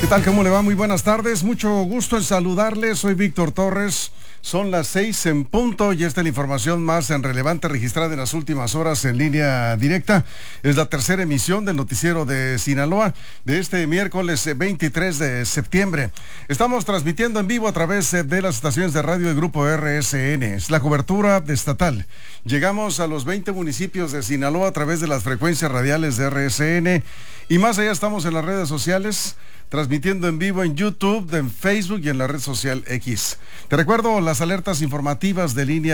tal? ¿Cómo le va? Muy buenas tardes. Mucho gusto en saludarles. Soy Víctor Torres. Son las 6 en punto y esta es la información más relevante registrada en las últimas horas en línea directa. Es la tercera emisión del noticiero de Sinaloa de este miércoles 23 de septiembre. Estamos transmitiendo en vivo a través de las estaciones de radio del Grupo RSN. Es la cobertura estatal. Llegamos a los 20 municipios de Sinaloa a través de las frecuencias radiales de RSN y más allá estamos en las redes sociales, transmitiendo en vivo en YouTube, en Facebook y en la red social X. Te recuerdo las alertas informativas de línea